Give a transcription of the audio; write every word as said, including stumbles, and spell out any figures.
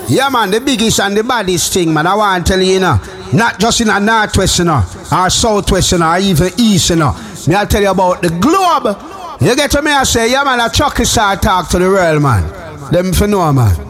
Yeah, man, the biggest and the baddest thing, man. I want to tell you, you know, not just in a northwest, you know, or southwest, you know, or even east, you know. Me, I'll tell you about the globe. You get to me, I say, yeah, man, a chucky star talk to the world, man. Them for know, man.